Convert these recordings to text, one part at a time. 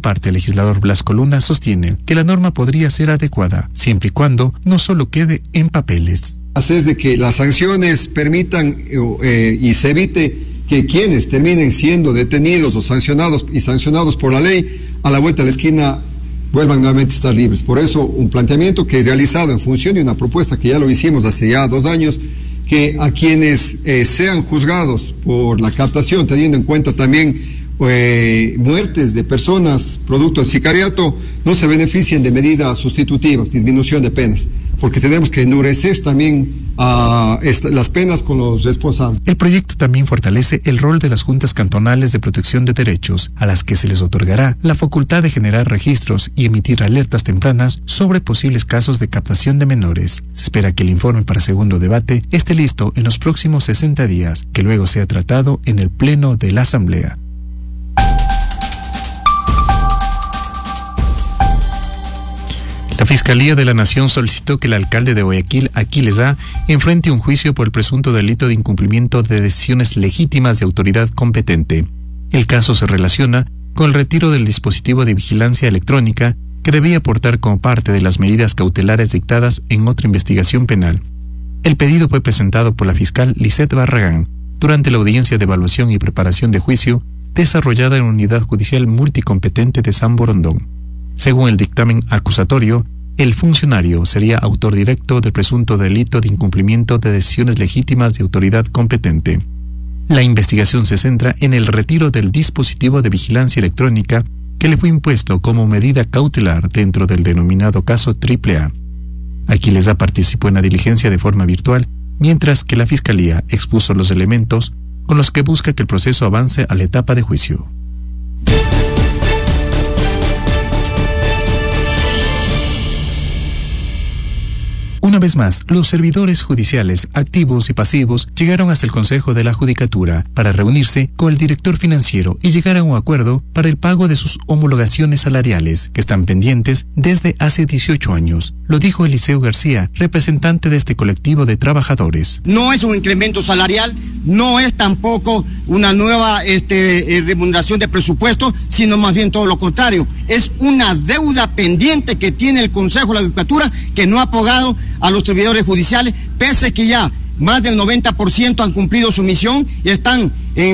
parte, el legislador Blasco Luna sostiene que la norma podría ser adecuada, siempre y cuando no solo quede en papeles. Hacer de que las sanciones permitan y se evite que quienes terminen siendo detenidos o sancionados por la ley, a la vuelta de la esquina vuelvan nuevamente a estar libres. Por eso, un planteamiento que he realizado en función de una propuesta que ya lo hicimos hace ya 2 años, que a quienes sean juzgados por la captación, teniendo en cuenta también muertes de personas producto del sicariato, no se beneficien de medidas sustitutivas, disminución de penas, porque tenemos que endurecer también las penas con los responsables. El proyecto también fortalece el rol de las juntas cantonales de protección de derechos, a las que se les otorgará la facultad de generar registros y emitir alertas tempranas sobre posibles casos de captación de menores. Se espera que el informe para segundo debate esté listo en los próximos 60 días, que luego sea tratado en el Pleno de la Asamblea. La Fiscalía de la Nación solicitó que el alcalde de Guayaquil, Aquiles A, enfrente un juicio por el presunto delito de incumplimiento de decisiones legítimas de autoridad competente. El caso se relaciona con el retiro del dispositivo de vigilancia electrónica que debía aportar como parte de las medidas cautelares dictadas en otra investigación penal. El pedido fue presentado por la fiscal Lisette Barragán durante la audiencia de evaluación y preparación de juicio desarrollada en la Unidad Judicial Multicompetente de San Borondón. Según el dictamen acusatorio, el funcionario sería autor directo del presunto delito de incumplimiento de decisiones legítimas de autoridad competente. La investigación se centra en el retiro del dispositivo de vigilancia electrónica que le fue impuesto como medida cautelar dentro del denominado caso AAA. Aquiles A participó en la diligencia de forma virtual, mientras que la Fiscalía expuso los elementos con los que busca que el proceso avance a la etapa de juicio. Una vez más, los servidores judiciales activos y pasivos llegaron hasta el Consejo de la Judicatura para reunirse con el director financiero y llegar a un acuerdo para el pago de sus homologaciones salariales, que están pendientes desde hace 18 años. Lo dijo Eliseo García, representante de este colectivo de trabajadores. No es un incremento salarial, no es tampoco una nueva remuneración de presupuesto, sino más bien todo lo contrario. Es una deuda pendiente que tiene el Consejo de la Judicatura que no ha pagado a los servidores judiciales, pese que ya más del 90% han cumplido su misión y están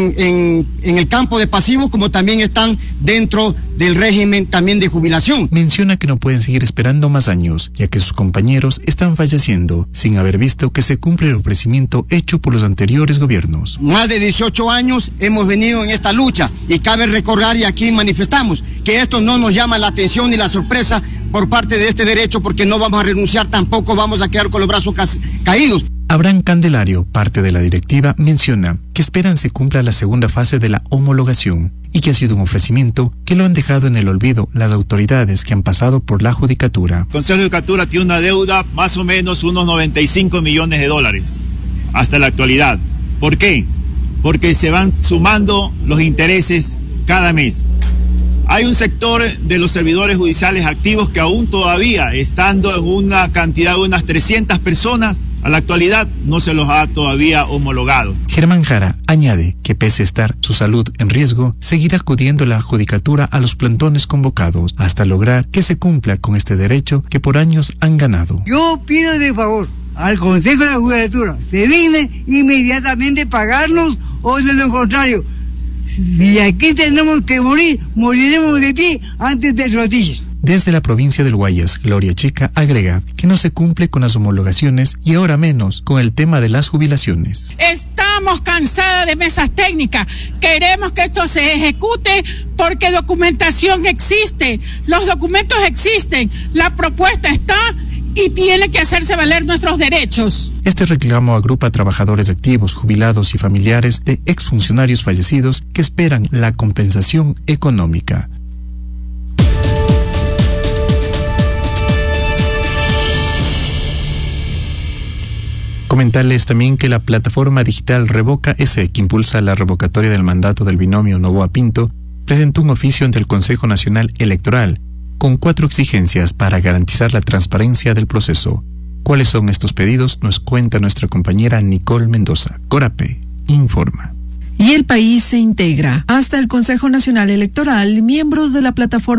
en el campo de pasivos, como también están dentro del régimen también de jubilación. Menciona que no pueden seguir esperando más años, ya que sus compañeros están falleciendo sin haber visto que se cumple el ofrecimiento hecho por los anteriores gobiernos. Más de 18 años hemos venido en esta lucha y cabe recordar, y aquí manifestamos, que esto no nos llama la atención ni la sorpresa por parte de este derecho, porque no vamos a renunciar, tampoco vamos a quedar con los brazos caídos. Abraham Candelario, parte de la directiva, menciona que esperan se cumpla la segunda fase de la homologación y que ha sido un ofrecimiento que lo han dejado en el olvido las autoridades que han pasado por la Judicatura. El Consejo de Judicatura tiene una deuda más o menos unos $95 millones hasta la actualidad. ¿Por qué? Porque se van sumando los intereses cada mes. Hay un sector de los servidores judiciales activos que aún todavía, estando en una cantidad de unas 300 personas, a la actualidad no se los ha todavía homologado. Germán Jara añade que pese a estar su salud en riesgo, seguirá acudiendo la Judicatura a los plantones convocados hasta lograr que se cumpla con este derecho que por años han ganado. Yo pido de favor al Consejo de la Judicatura que digne inmediatamente pagarnos, o de lo contrario, si aquí tenemos que morir, moriremos de pie antes de rodillas. Desde la provincia del Guayas, Gloria Chica agrega que no se cumple con las homologaciones y ahora menos con el tema de las jubilaciones. Estamos cansadas de mesas técnicas. Queremos que esto se ejecute porque documentación existe, los documentos existen, la propuesta está y tiene que hacerse valer nuestros derechos. Este reclamo agrupa a trabajadores activos, jubilados y familiares de exfuncionarios fallecidos que esperan la compensación económica. Comentarles también que la plataforma digital Revoca S, que impulsa la revocatoria del mandato del binomio Noboa Pinto, presentó un oficio ante el Consejo Nacional Electoral con 4 exigencias para garantizar la transparencia del proceso. ¿Cuáles son estos pedidos? Nos cuenta nuestra compañera Nicole Mendoza. Corape informa. Y el país se integra. Hasta el Consejo Nacional Electoral, miembros de la plataforma